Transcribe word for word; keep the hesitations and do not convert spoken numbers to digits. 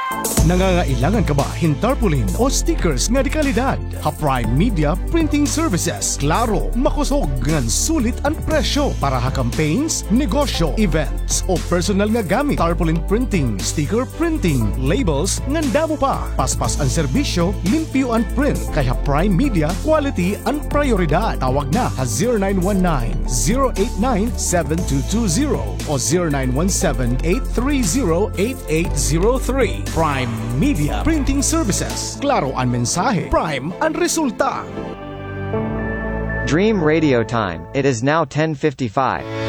Nangangailangan ka ba hin tarpaulin o stickers nga di kalidad? Ha Prime Media Printing Services. Klaro, makusog ngan sulit ang presyo para ha campaigns, negosyo, events o personal nga gamit. Tarpaulin printing, sticker printing, labels ngan damo pa. Paspas ang serbisyo, limpyo ang print. Kaya Prime Media, quality ang prioridad. Tawag na ha zero nine one nine, zero eight nine, seven two two zero o zero nine one seven, eight three zero, eight eight zero three. Prime Media Printing Services. Klaro ang mensahe, prime ang resulta. Dream Radio Time. It is now ten fifty-five.